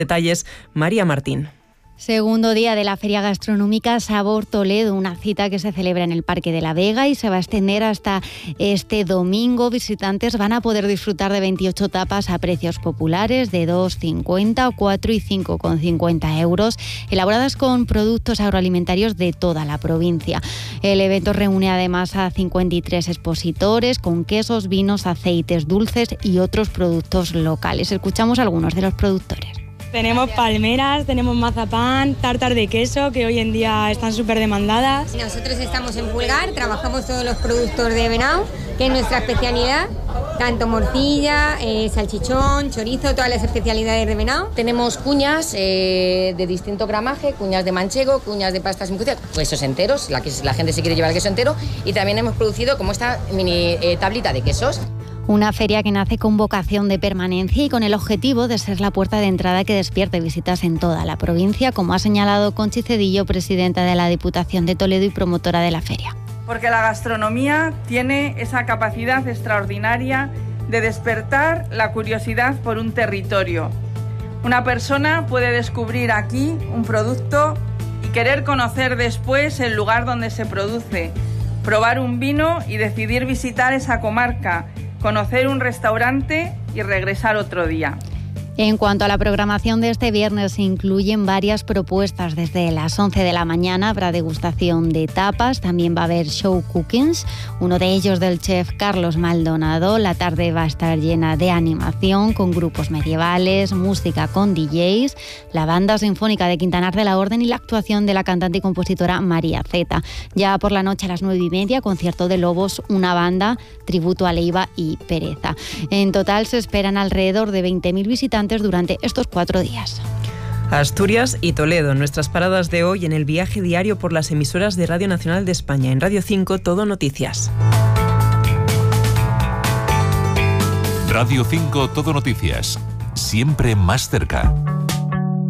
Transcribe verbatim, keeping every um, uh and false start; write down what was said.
Detalles, María Martín. Segundo día de la Feria Gastronómica Sabor Toledo, una cita que se celebra en el Parque de la Vega y se va a extender hasta este domingo. Visitantes van a poder disfrutar de veintiocho tapas a precios populares de dos con cincuenta, cuatro y cinco con cincuenta euros, elaboradas con productos agroalimentarios de toda la provincia. El evento reúne además a cincuenta y tres expositores con quesos, vinos, aceites, dulces y otros productos locales. Escuchamos a algunos de los productores. Tenemos palmeras, tenemos mazapán, tartar de queso, que hoy en día están súper demandadas. Nosotros estamos en Pulgar, trabajamos todos los productos de venado, que es nuestra especialidad, tanto morcilla, eh, salchichón, chorizo, todas las especialidades de venado. Tenemos cuñas eh, de distinto gramaje, cuñas de manchego, cuñas de pastas sin cocido, quesos enteros, la, que, la gente se quiere llevar el queso entero, y también hemos producido como esta mini eh, tablita de quesos. Una feria que nace con vocación de permanencia y con el objetivo de ser la puerta de entrada que despierte visitas en toda la provincia, como ha señalado Conchi Cedillo, presidenta de la Diputación de Toledo y promotora de la feria. Porque la gastronomía tiene esa capacidad extraordinaria de despertar la curiosidad por un territorio. Una persona puede descubrir aquí un producto y querer conocer después el lugar donde se produce, probar un vino y decidir visitar esa comarca, conocer un restaurante y regresar otro día. En cuanto a la programación de este viernes, se incluyen varias propuestas. Desde las once de la mañana habrá degustación de tapas, también va a haber show cookings, uno de ellos del chef Carlos Maldonado. La tarde va a estar llena de animación con grupos medievales, música con D Js, la banda sinfónica de Quintanar de la Orden y la actuación de la cantante y compositora María Zeta. Ya por la noche a las nueve y media, concierto de Lobos, una banda, tributo a Leiva y Pereza. En total se esperan alrededor de veinte mil visitantes durante estos cuatro días. Asturias y Toledo, nuestras paradas de hoy en el viaje diario por las emisoras de Radio Nacional de España. En Radio cinco, Todo Noticias. Radio cinco, Todo Noticias. Siempre más cerca.